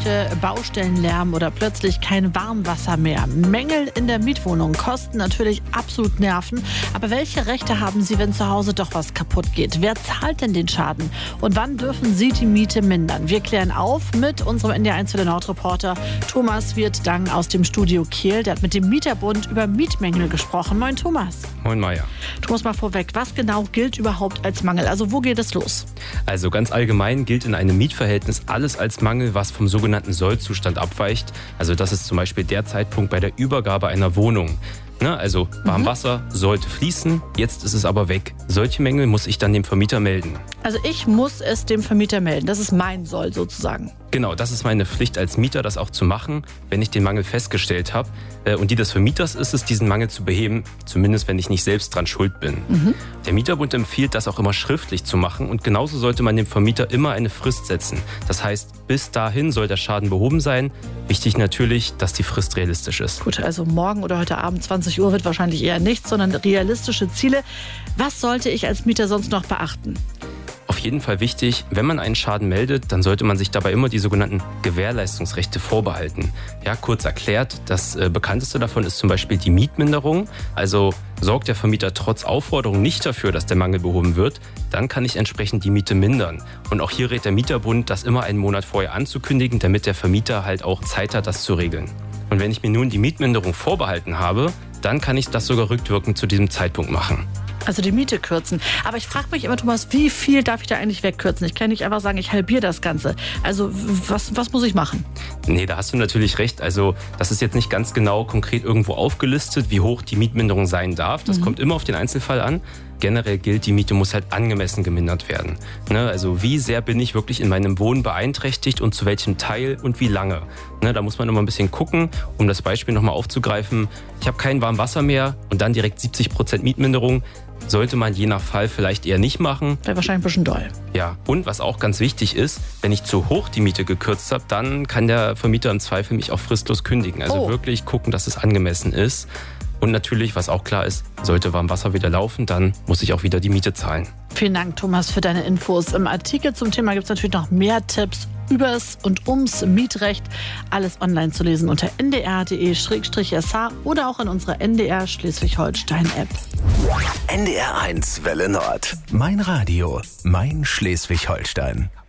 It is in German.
Gerüche, Baustellenlärm oder plötzlich kein Warmwasser mehr. Mängel in der Mietwohnung kosten natürlich absolut Nerven. Aber welche Rechte haben Sie, wenn zu Hause doch was kaputt geht? Wer zahlt denn den Schaden? Und wann dürfen Sie die Miete mindern? Wir klären auf mit unserem NDR1 für den Nord-Reporter Thomas Wirth-Dang aus dem Studio Kehl. Der hat mit dem Mieterbund über Mietmängel gesprochen. Moin Thomas. Moin Maja. Thomas, mal vorweg, was genau gilt überhaupt als Mangel? Also wo geht es los? Also ganz allgemein gilt in einem Mietverhältnis alles als Mangel, was vom sogenannten Sollzustand abweicht. Also das ist zum Beispiel der Zeitpunkt bei der Übergabe einer Wohnung. Also Warmwasser sollte fließen, jetzt ist es aber weg. Solche Mängel muss ich dann dem Vermieter melden. Also ich muss es dem Vermieter melden, das ist mein Soll sozusagen. Genau, das ist meine Pflicht als Mieter, das auch zu machen, wenn ich den Mangel festgestellt habe. Und die des Vermieters ist es, diesen Mangel zu beheben, zumindest wenn ich nicht selbst dran schuld bin. Der Mieterbund empfiehlt, das auch immer schriftlich zu machen und genauso sollte man dem Vermieter immer eine Frist setzen. Das heißt, bis dahin soll der Schaden behoben sein. Wichtig natürlich, dass die Frist realistisch ist. Gut, also morgen oder heute Abend 20 Uhr wird wahrscheinlich eher nichts, sondern realistische Ziele. Was sollte ich als Mieter sonst noch beachten? Auf jeden Fall wichtig, wenn man einen Schaden meldet, dann sollte man sich dabei immer die sogenannten Gewährleistungsrechte vorbehalten. Ja, kurz erklärt, das bekannteste davon ist zum Beispiel die Mietminderung. Also sorgt der Vermieter trotz Aufforderung nicht dafür, dass der Mangel behoben wird, dann kann ich entsprechend die Miete mindern. Und auch hier rät der Mieterbund, das immer einen Monat vorher anzukündigen, damit der Vermieter halt auch Zeit hat, das zu regeln. Und wenn ich mir nun die Mietminderung vorbehalten habe, dann kann ich das sogar rückwirkend zu diesem Zeitpunkt machen. Also die Miete kürzen. Aber ich frage mich immer, Thomas, wie viel darf ich da eigentlich wegkürzen? Ich kann nicht einfach sagen, ich halbiere das Ganze. Also was muss ich machen? Nee, da hast du natürlich recht. Also das ist jetzt nicht ganz genau konkret irgendwo aufgelistet, wie hoch die Mietminderung sein darf. Das kommt immer auf den Einzelfall an. Generell gilt, die Miete muss halt angemessen gemindert werden. Also wie sehr bin ich wirklich in meinem Wohnen beeinträchtigt und zu welchem Teil und wie lange? Da muss man immer ein bisschen gucken, um das Beispiel nochmal aufzugreifen. Ich habe kein Warmwasser mehr und dann direkt 70% Mietminderung. Sollte man je nach Fall vielleicht eher nicht machen. Wäre wahrscheinlich ein bisschen doll. Ja, und was auch ganz wichtig ist, wenn ich zu hoch die Miete gekürzt habe, dann kann der Vermieter im Zweifel mich auch fristlos kündigen. Also wirklich gucken, dass es angemessen ist. Und natürlich, was auch klar ist, sollte Warmwasser wieder laufen, dann muss ich auch wieder die Miete zahlen. Vielen Dank, Thomas, für deine Infos. Im Artikel zum Thema gibt es natürlich noch mehr Tipps übers und ums Mietrecht. Alles online zu lesen unter ndr.de/sh oder auch in unserer NDR Schleswig-Holstein-App. NDR1 Welle Nord. Mein Radio, mein Schleswig-Holstein.